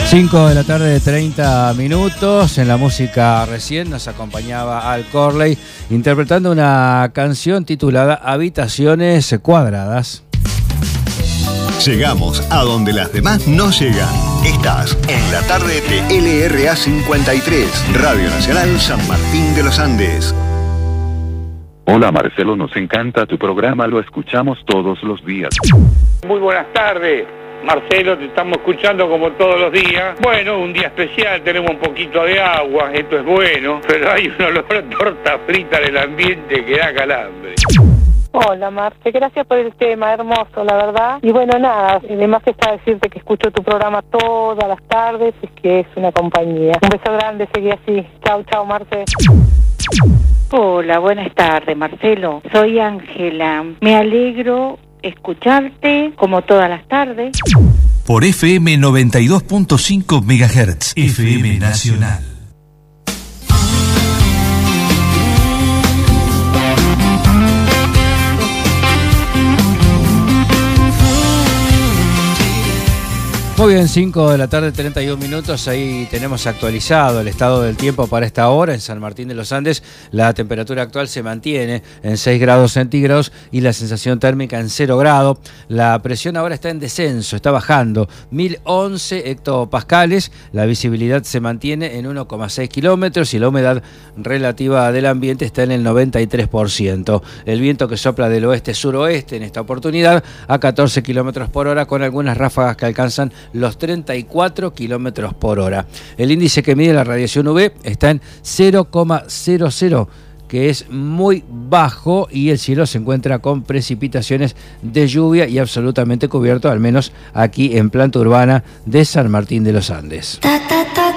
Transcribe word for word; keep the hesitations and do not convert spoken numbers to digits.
cinco de la tarde, treinta minutos. En la música recién nos acompañaba Al Corley interpretando una canción titulada Habitaciones Cuadradas. Llegamos a donde las demás no llegan. Estás en la tarde de L R A cincuenta y tres, Radio Nacional San Martín de los Andes. Hola Marcelo, nos encanta tu programa, lo escuchamos todos los días. Muy buenas tardes. Marcelo, te estamos escuchando como todos los días. Bueno, un día especial, tenemos un poquito de agua, esto es bueno, pero hay un olor a torta frita en el ambiente que da calambre. Hola Marce, gracias por el tema, hermoso la verdad. Y bueno, nada, además está decirte que escucho tu programa todas las tardes, es que es una compañía. Un beso grande, seguí así. Chau, chau Marce. Hola, buenas tardes Marcelo, soy Ángela. Me alegro escucharte como todas las tardes. Por F M noventa y dos punto cinco megahertz, F M Nacional. Muy bien, cinco de la tarde, treinta y un minutos. Ahí tenemos actualizado el estado del tiempo para esta hora. En San Martín de los Andes la temperatura actual se mantiene en seis grados centígrados y la sensación térmica en cero grado. La presión ahora está en descenso, está bajando mil once hectopascales. La visibilidad se mantiene en uno coma seis kilómetros y la humedad relativa del ambiente está en el noventa y tres por ciento. El viento que sopla del oeste-suroeste en esta oportunidad a catorce kilómetros por hora, con algunas ráfagas que alcanzan los treinta y cuatro kilómetros por hora. El índice que mide la radiación U V está en cero coma cero cero, que es muy bajo, y el cielo se encuentra con precipitaciones de lluvia y absolutamente cubierto, al menos aquí en planta urbana de San Martín de los Andes.